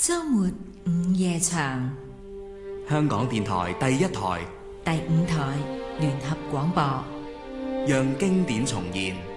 周末午夜場， 香港電台第一台、 第5台聯合廣播， 讓經典重現。